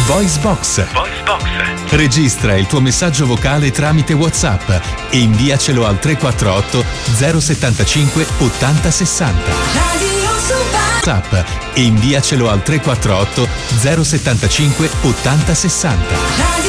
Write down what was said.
VoiceBox. Registra il tuo messaggio vocale tramite WhatsApp e inviacelo al 348 075 80 60. WhatsApp e inviacelo al 348 075 80 60.